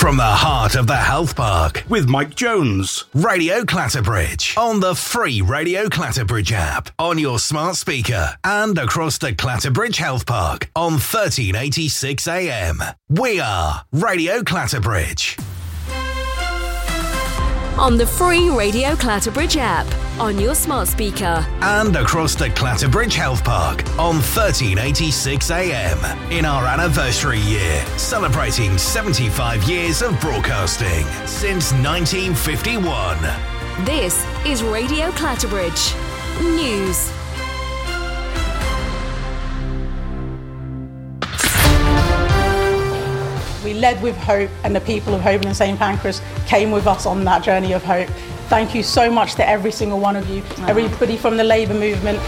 From the heart of the health park with Mike Jones. Radio Clatterbridge on the free Radio Clatterbridge app, on your smart speaker and across the Clatterbridge Health Park on 1386 AM. We are Radio Clatterbridge. On the free Radio Clatterbridge app, on your smart speaker and across the Clatterbridge Health Park on 1386 AM. In our anniversary year, celebrating 75 years of broadcasting since 1951. This is Radio Clatterbridge News. We led with hope, and the people of Holborn and St Pancras came with us on that journey of hope. Thank you so much to every single one of you, everybody from the Labour movement.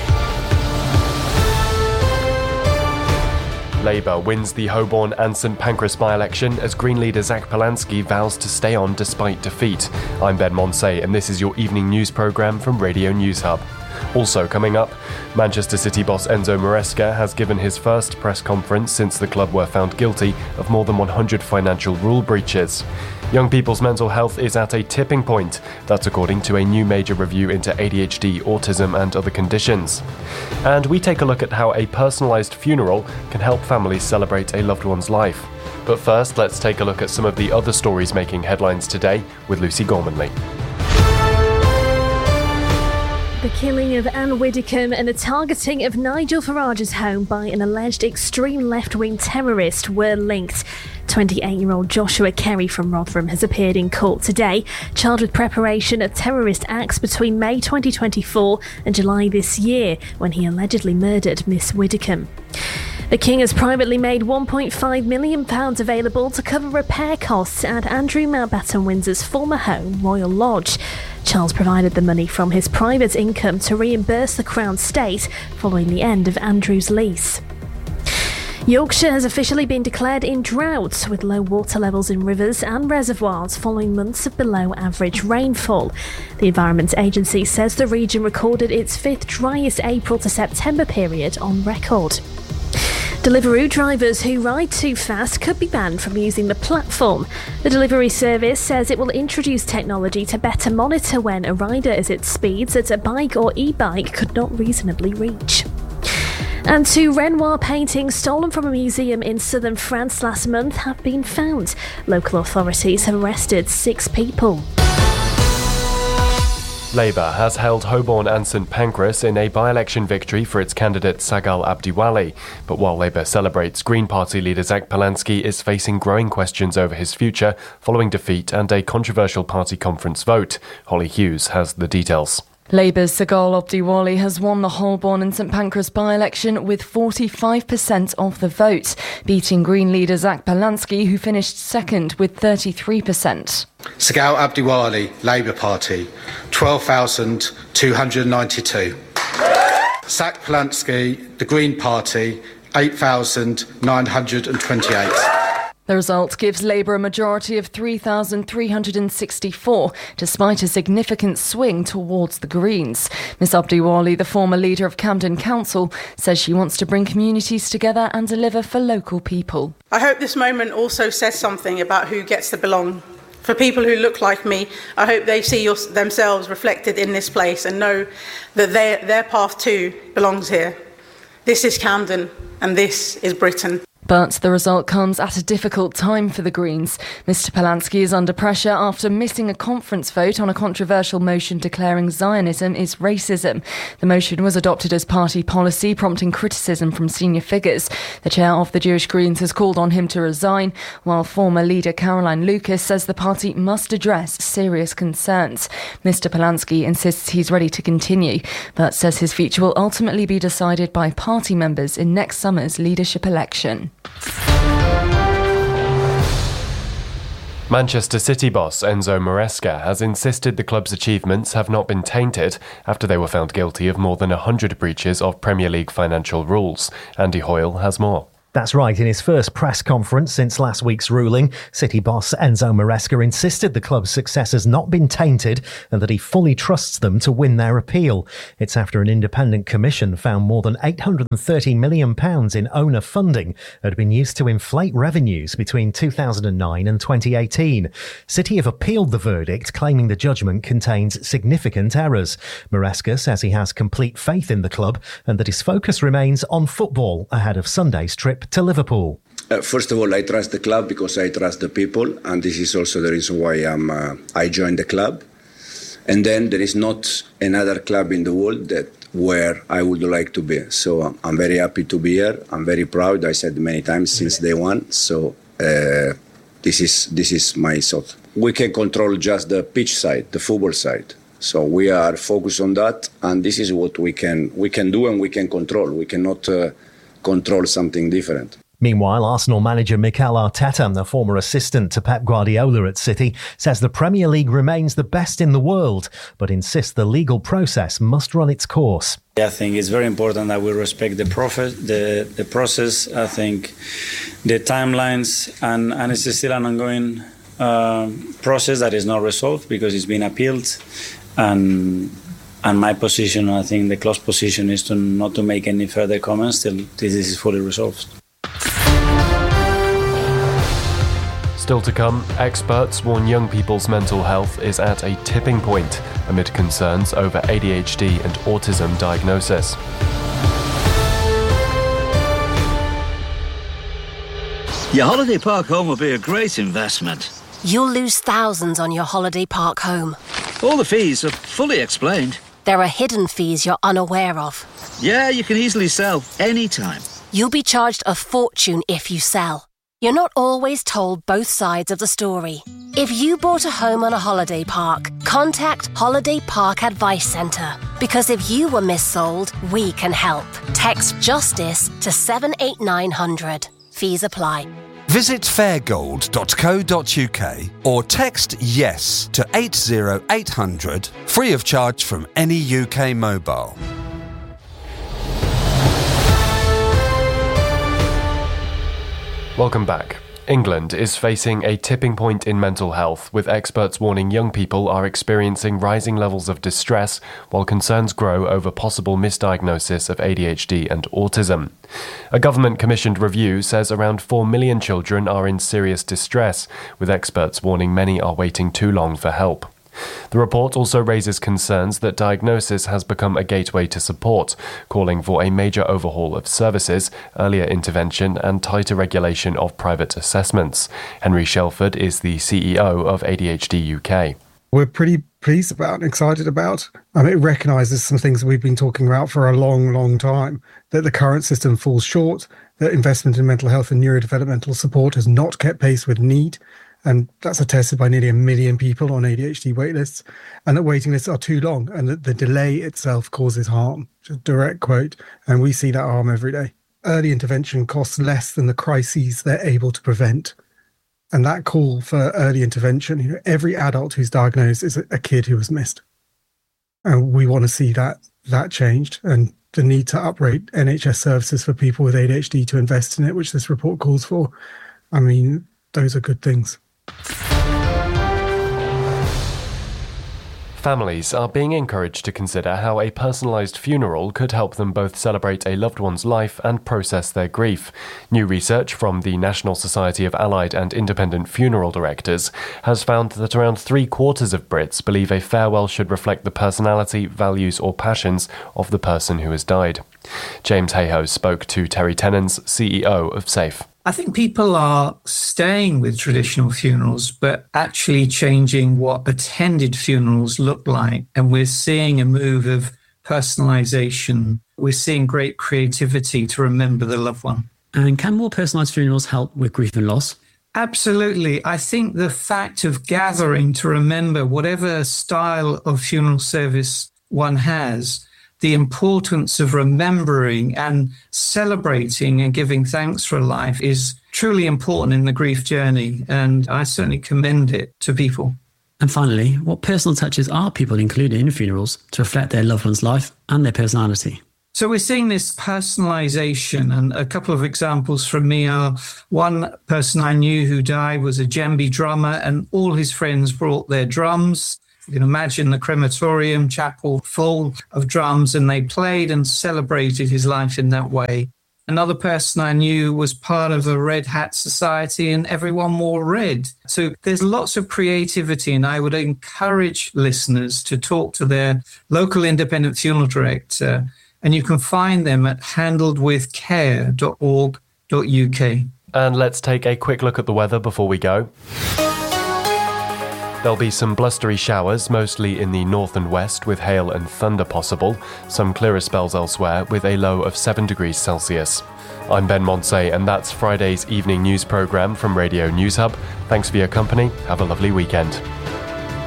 Labour wins the Holborn and St Pancras by-election as Green leader Zach Polansky vows to stay on despite defeat. I'm Ben Monsey, and this is your evening news programme from Radio News Hub. Also coming up, Manchester City boss Enzo Maresca has given his first press conference since the club were found guilty of more than 100 financial rule breaches. Young people's mental health is at a tipping point. That's according to a new major review into ADHD, autism and other conditions. And we take a look at how a personalised funeral can help families celebrate a loved one's life. But first, let's take a look at some of the other stories making headlines today with Lucy Gormanley. The killing of Anne Widdecombe and the targeting of Nigel Farage's home by an alleged extreme left-wing terrorist were linked. 28-year-old Joshua Kerry from Rotherham has appeared in court today, charged with preparation of terrorist acts between May 2024 and July this year, when he allegedly murdered Miss Widdecombe. The King has privately made £1.5 million available to cover repair costs at Andrew Mountbatten Windsor's former home, Royal Lodge. Charles provided the money from his private income to reimburse the Crown State following the end of Andrew's lease. Yorkshire has officially been declared in drought, with low water levels in rivers and reservoirs following months of below average rainfall. The Environment Agency says the region recorded its fifth driest April to September period on record. Deliveroo drivers who ride too fast could be banned from using the platform. The delivery service says it will introduce technology to better monitor when a rider is at speeds that a bike or e-bike could not reasonably reach. And 2 Renoir paintings stolen from a museum in southern France last month have been found. Local authorities have arrested 6 people. Labour has held Holborn and St Pancras in a by-election victory for its candidate Sagal Abdiwali. But while Labour celebrates, Green Party leader Zach Polansky is facing growing questions over his future following defeat and a controversial party conference vote. Holly Hughes has the details. Labour's Sagal Abdiwali has won the Holborn and St Pancras by-election with 45% of the vote, beating Green leader Zach Polansky, who finished second with 33%. Sagal Abdiwali, Labour Party, 12,292. Zach Polansky, the Green Party, 8,928. The result gives Labour a majority of 3,364, despite a significant swing towards the Greens. Ms Abdiwali, the former leader of Camden Council, says she wants to bring communities together and deliver for local people. I hope this moment also says something about who gets to belong. For people who look like me, I hope they see themselves reflected in this place and know that their path too belongs here. This is Camden and this is Britain. But the result comes at a difficult time for the Greens. Mr Polansky is under pressure after missing a conference vote on a controversial motion declaring Zionism is racism. The motion was adopted as party policy, prompting criticism from senior figures. The chair of the Jewish Greens has called on him to resign, while former leader Caroline Lucas says the party must address serious concerns. Mr Polansky insists he's ready to continue, but says his future will ultimately be decided by party members in next summer's leadership election. Manchester City boss Enzo Maresca has insisted the club's achievements have not been tainted after they were found guilty of more than 100 breaches of Premier League financial rules. Andy Hoyle has more. That's right. In his first press conference since last week's ruling, City boss Enzo Maresca insisted the club's success has not been tainted and that he fully trusts them to win their appeal. It's after an independent commission found more than £830 million in owner funding had been used to inflate revenues between 2009 and 2018. City have appealed the verdict, claiming the judgment contains significant errors. Maresca says he has complete faith in the club and that his focus remains on football ahead of Sunday's trip to Liverpool. First of all, I trust the club because I trust the people, and this is also the reason why I joined the club. And then there is not another club in the world where I would like to be. So I'm very happy to be here. I'm very proud. I said many times since day one. So this is my thought. We can control just the pitch side, the football side. So we are focused on that, and this is what we can do and we can control. We cannot control something different. Meanwhile, Arsenal manager Mikel Arteta, the former assistant to Pep Guardiola at City, says the Premier League remains the best in the world, but insists the legal process must run its course. I think it's very important that we respect the process. I think the timelines, and it's still an ongoing process that is not resolved because it's been appealed. And my position, I think the club's position, is not to make any further comments till this is fully resolved. Still to come, experts warn young people's mental health is at a tipping point amid concerns over ADHD and autism diagnosis. Your holiday park home will be a great investment. You'll lose thousands on your holiday park home. All the fees are fully explained. There are hidden fees you're unaware of. Yeah, you can easily sell anytime. You'll be charged a fortune if you sell. You're not always told both sides of the story. If you bought a home on a holiday park, contact Holiday Park Advice Centre. Because if you were missold, we can help. Text JUSTICE to 78900. Fees apply. Visit fairgold.co.uk or text YES to 80800, free of charge from any UK mobile. Welcome back. England is facing a tipping point in mental health, with experts warning young people are experiencing rising levels of distress while concerns grow over possible misdiagnosis of ADHD and autism. A government-commissioned review says around 4 million children are in serious distress, with experts warning many are waiting too long for help. The report also raises concerns that diagnosis has become a gateway to support, calling for a major overhaul of services, earlier intervention and tighter regulation of private assessments. Henry Shelford is the CEO of ADHD UK. We're pretty pleased about and excited about. It recognises some things we've been talking about for a long, long time, that the current system falls short, that investment in mental health and neurodevelopmental support has not kept pace with need. And that's attested by nearly 1 million people on ADHD waitlists, and that waiting lists are too long and that the delay itself causes harm. Just a direct quote. And we see that harm every day. Early intervention costs less than the crises they're able to prevent. And that call for early intervention, every adult who's diagnosed is a kid who was missed. And we want to see that changed, and the need to uprate NHS services for people with ADHD to invest in it, which this report calls for. I mean, those are good things. Families are being encouraged to consider how a personalised funeral could help them both celebrate a loved one's life and process their grief. New research from the National Society of Allied and Independent Funeral Directors has found that around 3/4 of Brits believe a farewell should reflect the personality, values or passions of the person who has died. James Hayhoe spoke to Terry Tennans, CEO of SAFE. I think people are staying with traditional funerals, but actually changing what attended funerals look like. And we're seeing a move of personalisation. We're seeing great creativity to remember the loved one. And can more personalised funerals help with grief and loss? Absolutely. I think the fact of gathering to remember whatever style of funeral service one has, the importance of remembering and celebrating and giving thanks for life is truly important in the grief journey, and I certainly commend it to people. And finally, what personal touches are people including in funerals to reflect their loved one's life and their personality? So we're seeing this personalization, and a couple of examples from me are one person I knew who died was a djembe drummer, and all his friends brought their drums. You can imagine the crematorium chapel full of drums, and they played and celebrated his life in that way. Another person I knew was part of a Red Hat Society, and everyone wore red. So there's lots of creativity, and I would encourage listeners to talk to their local independent funeral director, and you can find them at handledwithcare.org.uk. And let's take a quick look at the weather before we go. There'll be some blustery showers, mostly in the north and west, with hail and thunder possible. Some clearer spells elsewhere, with a low of 7 degrees Celsius. I'm Ben Monsey, and that's Friday's evening news programme from Radio News Hub. Thanks for your company. Have a lovely weekend.